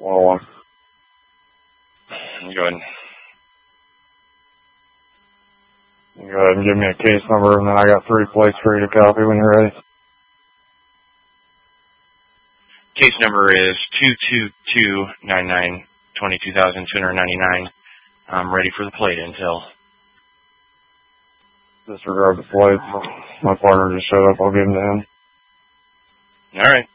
Well, Go ahead. Go ahead and give me a case number, and then I got 3 plates for you to copy when you're ready. Case number is 22299, I'm ready for the plate intel. Disregard the plates. My partner just showed up. I'll give them to him. All right.